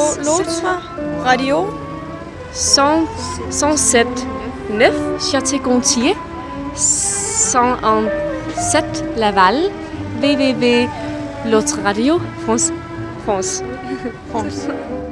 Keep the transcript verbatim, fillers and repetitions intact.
L'autre radio cent sept neuf Château-Gontier, cent sept Laval, w w w point l'autre radio France. France. France.